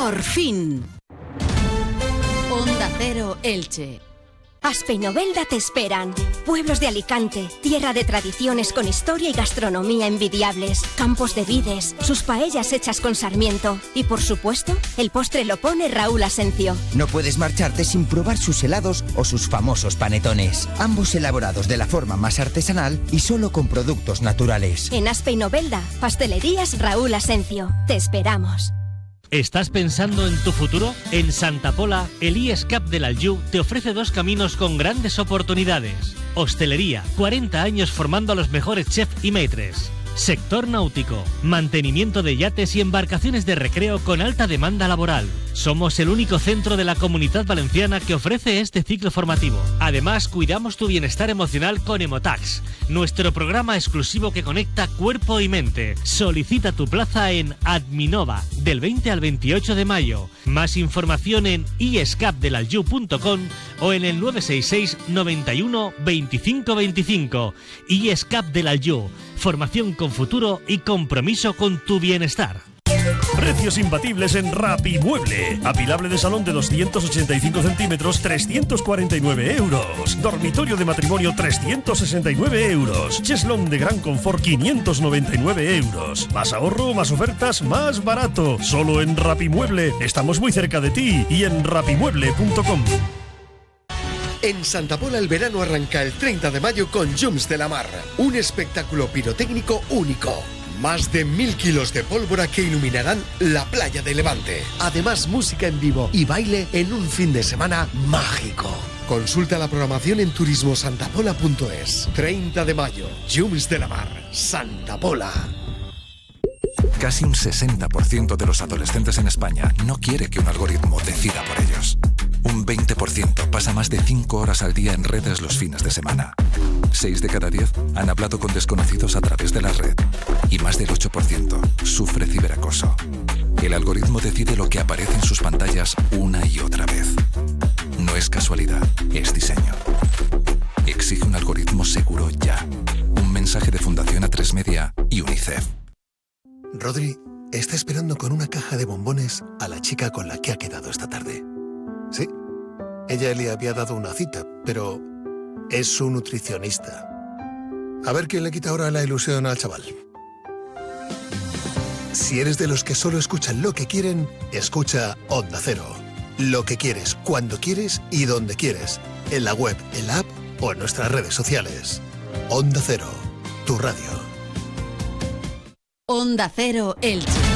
Por fin. Onda Cero Elche. Aspe y Novelda te esperan. Pueblos de Alicante, tierra de tradiciones con historia y gastronomía envidiables, campos de vides, sus paellas hechas con sarmiento y, por supuesto, el postre lo pone Raúl Asencio. No puedes marcharte sin probar sus helados o sus famosos panetones, ambos elaborados de la forma más artesanal y solo con productos naturales. En Aspe y Novelda, pastelerías Raúl Asencio. Te esperamos. ¿Estás pensando en tu futuro? En Santa Pola, el IESCAP del Aljú te ofrece 2 caminos con grandes oportunidades. Hostelería, 40 años formando a los mejores chefs y maîtres. Sector náutico, mantenimiento de yates y embarcaciones de recreo con alta demanda laboral. Somos el único centro de la Comunidad Valenciana que ofrece este ciclo formativo. Además, cuidamos tu bienestar emocional con Emotax, nuestro programa exclusivo que conecta cuerpo y mente. Solicita tu plaza en Adminova, del 20 al 28 de mayo. Más información en iescapdelalyu.com o en el 966 91 25 25. IESCAP del Aljú, formación con futuro y compromiso con tu bienestar. Precios imbatibles en Rapimueble. Apilable de salón de 285 centímetros, 349 euros. Dormitorio de matrimonio, 369 euros. Cheslón de gran confort, 599 euros. Más ahorro, más ofertas, más barato. Solo en Rapimueble. Estamos muy cerca de ti y en rapimueble.com. En Santa Pola el verano arranca el 30 de mayo con Llums de la Mar, un espectáculo pirotécnico único. Más de 1000 kilos de pólvora que iluminarán la playa de Levante. Además, música en vivo y baile en un fin de semana mágico. Consulta la programación en turismosantapola.es. 30 de mayo, Llums de la Mar, Santa Pola. Casi un 60% de los adolescentes en España no quiere que un algoritmo decida por ellos. Un 20% pasa más de 5 horas al día en redes los fines de semana. 6 de cada 10 han hablado con desconocidos a través de la red. Y más del 8% sufre ciberacoso. El algoritmo decide lo que aparece en sus pantallas una y otra vez. No es casualidad, es diseño. Exige un algoritmo seguro ya. Un mensaje de Fundación A3 Media y UNICEF. Rodri está esperando con una caja de bombones a la chica con la que ha quedado esta tarde. Sí, ella le había dado una cita, pero es su nutricionista. A ver quién le quita ahora la ilusión al chaval. Si eres de los que solo escuchan lo que quieren, escucha Onda Cero. Lo que quieres, cuando quieres y donde quieres. En la web, en la app o en nuestras redes sociales. Onda Cero, tu radio. Onda Cero Elche.